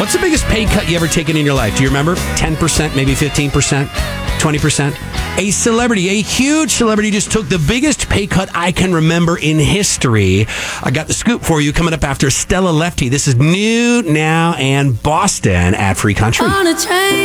What's the biggest pay cut you ever taken in your life? Do you remember? 10%, maybe 15%, 20%? A celebrity, a huge celebrity, just took the biggest pay cut I can remember in history. I got the scoop for you coming up after Stella Lefty. This is New Now and Boston at Free Country.